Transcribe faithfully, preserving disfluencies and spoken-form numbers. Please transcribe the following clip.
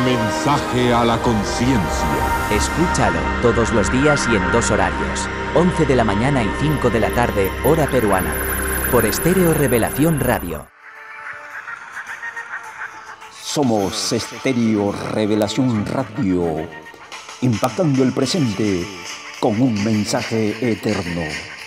mensaje a la conciencia. Escúchalo todos los días y en dos horarios. once de la mañana y cinco de la tarde, hora peruana. Por Estéreo Revelación Radio. Somos Estéreo Revelación Radio, impactando el presente con un mensaje eterno.